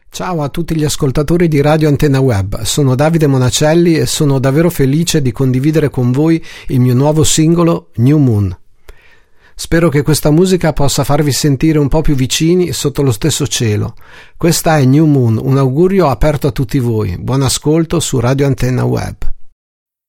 Ciao a tutti gli ascoltatori di Radio Antenna Web, sono Davide Monacelli e sono davvero felice di condividere con voi il mio nuovo singolo New Moon. Spero che questa musica possa farvi sentire un po' più vicini sotto lo stesso cielo. Questa è New Moon, un augurio aperto a tutti voi. Buon ascolto su Radio Antenna Web.